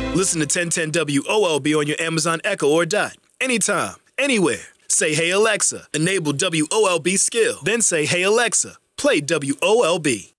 Listen to 1010 WOLB on your Amazon Echo or Dot. Anytime, anywhere. Say, hey Alexa, enable WOLB skill. Then say, hey Alexa, play WOLB.